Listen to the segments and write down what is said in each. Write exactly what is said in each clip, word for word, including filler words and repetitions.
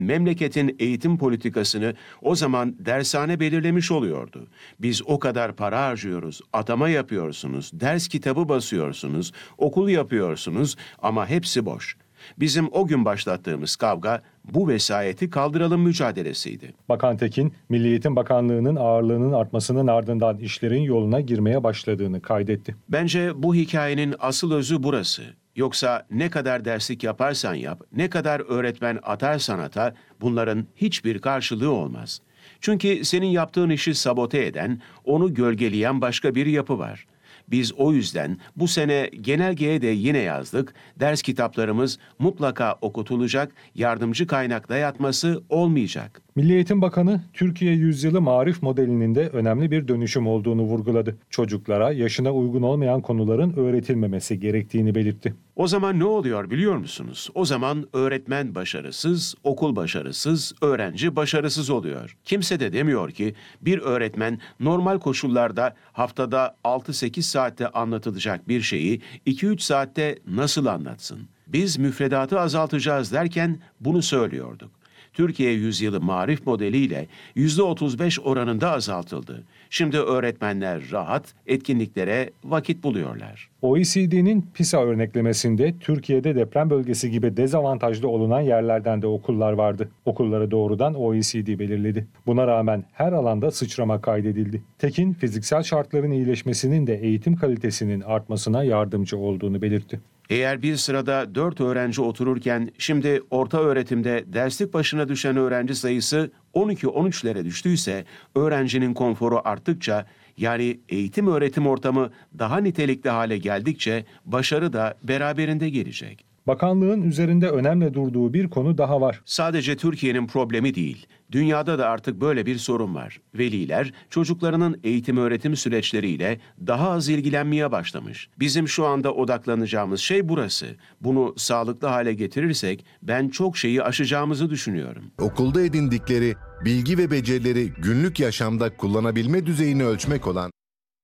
Memleketin eğitim politikasını o zaman dershane belirlemiş oluyordu. Biz o kadar para harcıyoruz, atama yapıyorsunuz, ders kitabı basıyorsunuz, okul yapıyorsunuz ama hepsi boş. Bizim o gün başlattığımız kavga bu vesayeti kaldıralım mücadelesiydi. Bakan Tekin, Milli Eğitim Bakanlığı'nın ağırlığının artmasının ardından işlerin yoluna girmeye başladığını kaydetti. Bence bu hikayenin asıl özü burası. Yoksa ne kadar derslik yaparsan yap, ne kadar öğretmen atarsan ata, bunların hiçbir karşılığı olmaz. Çünkü senin yaptığın işi sabote eden, onu gölgeleyen başka bir yapı var. Biz o yüzden bu sene genelgeye de yine yazdık, ders kitaplarımız mutlaka okutulacak, yardımcı kaynakta yatması olmayacak. Milli Eğitim Bakanı, Türkiye Yüzyılı Marif modelinin de önemli bir dönüşüm olduğunu vurguladı. Çocuklara yaşına uygun olmayan konuların öğretilmemesi gerektiğini belirtti. O zaman ne oluyor biliyor musunuz? O zaman öğretmen başarısız, okul başarısız, öğrenci başarısız oluyor. Kimse de demiyor ki bir öğretmen normal koşullarda haftada altı sekiz saatte anlatılacak bir şeyi iki üç saatte nasıl anlatsın? Biz müfredatı azaltacağız derken bunu söylüyorduk. Türkiye Yüzyılı Marif modeliyle yüzde otuz beş oranında azaltıldı. Şimdi öğretmenler rahat, etkinliklere vakit buluyorlar. O E C D'nin PISA örneklemesinde Türkiye'de deprem bölgesi gibi dezavantajlı olunan yerlerden de okullar vardı. Okulları doğrudan O E C D belirledi. Buna rağmen her alanda sıçrama kaydedildi. Tekin, fiziksel şartların iyileşmesinin de eğitim kalitesinin artmasına yardımcı olduğunu belirtti. Eğer bir sırada dört öğrenci otururken şimdi orta öğretimde derslik başına düşen öğrenci sayısı on iki on üçlere düştüyse, öğrencinin konforu arttıkça, yani eğitim öğretim ortamı daha nitelikli hale geldikçe başarı da beraberinde gelecek. Bakanlığın üzerinde önemli durduğu bir konu daha var. Sadece Türkiye'nin problemi değil, dünyada da artık böyle bir sorun var. Veliler çocuklarının eğitim öğretim süreçleriyle daha az ilgilenmeye başlamış. Bizim şu anda odaklanacağımız şey burası. Bunu sağlıklı hale getirirsek ben çok şeyi aşacağımızı düşünüyorum. Okulda edindikleri bilgi ve becerileri günlük yaşamda kullanabilme düzeyini ölçmek olan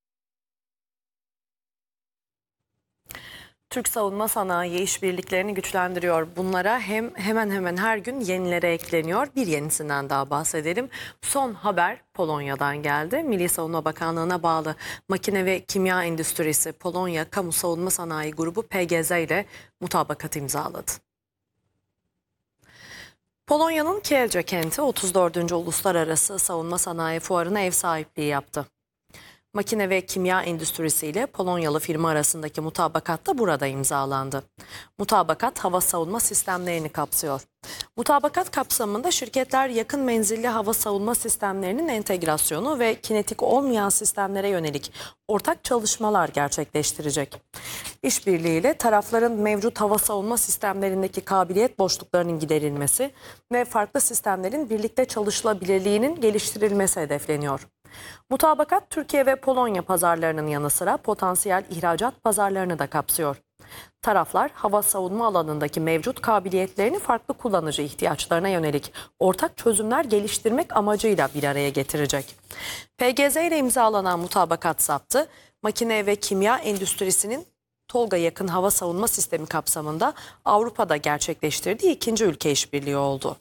Türk savunma sanayi işbirliklerini güçlendiriyor. Bunlara hem hemen hemen her gün yenileri ekleniyor. Bir yenisinden daha bahsedelim. Son haber Polonya'dan geldi. Milli Savunma Bakanlığı'na bağlı Makine ve Kimya Endüstrisi Polonya Kamu Savunma Sanayi Grubu P G Z ile mutabakat imzaladı. Polonya'nın Kielce kenti otuz dördüncü Uluslararası Savunma Sanayi Fuarı'na ev sahipliği yaptı. Makine ve kimya endüstrisi ile Polonyalı firma arasındaki mutabakat da burada imzalandı. Mutabakat hava savunma sistemlerini kapsıyor. Mutabakat kapsamında şirketler yakın menzilli hava savunma sistemlerinin entegrasyonu ve kinetik olmayan sistemlere yönelik ortak çalışmalar gerçekleştirecek. İşbirliğiyle tarafların mevcut hava savunma sistemlerindeki kabiliyet boşluklarının giderilmesi ve farklı sistemlerin birlikte çalışılabilirliğinin geliştirilmesi hedefleniyor. Mutabakat Türkiye ve Polonya pazarlarının yanı sıra potansiyel ihracat pazarlarını da kapsıyor. Taraflar hava savunma alanındaki mevcut kabiliyetlerini farklı kullanıcı ihtiyaçlarına yönelik ortak çözümler geliştirmek amacıyla bir araya getirecek. P G Z ile imzalanan mutabakat zaptı, makine ve kimya endüstrisinin TOLG'a yakın hava savunma sistemi kapsamında Avrupa'da gerçekleştirdiği ikinci ülke işbirliği oldu.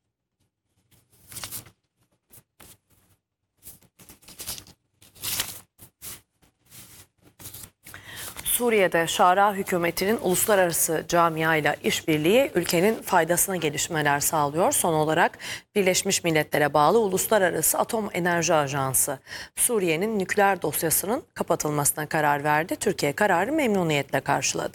Suriye'de Şara hükümetinin uluslararası camiayla işbirliği ülkenin faydasına gelişmeler sağlıyor. Son olarak Birleşmiş Milletler'e bağlı Uluslararası Atom Enerji Ajansı Suriye'nin nükleer dosyasının kapatılmasına karar verdi. Türkiye kararı memnuniyetle karşıladı.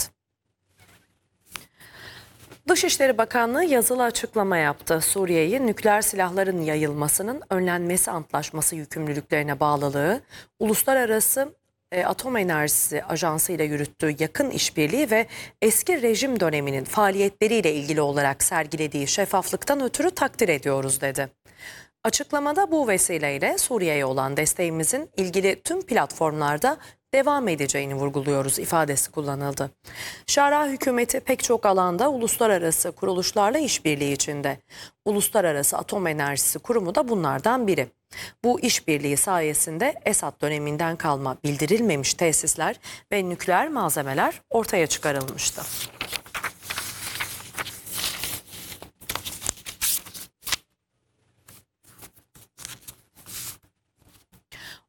Dışişleri Bakanlığı yazılı açıklama yaptı. Suriye'yi nükleer silahların yayılmasının önlenmesi antlaşması yükümlülüklerine bağlılığı, uluslararası Atom Enerjisi Ajansı ile yürüttüğü yakın işbirliği ve eski rejim döneminin faaliyetleriyle ilgili olarak sergilediği şeffaflıktan ötürü takdir ediyoruz dedi. Açıklamada bu vesileyle Suriye'ye olan desteğimizin ilgili tüm platformlarda devam edeceğini vurguluyoruz ifadesi kullanıldı. Şara hükümeti pek çok alanda uluslararası kuruluşlarla işbirliği içinde. Uluslararası Atom Enerjisi Kurumu da bunlardan biri. Bu işbirliği sayesinde Esad döneminden kalma bildirilmemiş tesisler ve nükleer malzemeler ortaya çıkarılmıştı.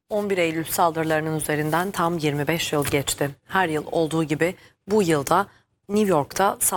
on bir Eylül saldırılarının üzerinden tam yirmi beş yıl geçti. Her yıl olduğu gibi bu yılda New York'ta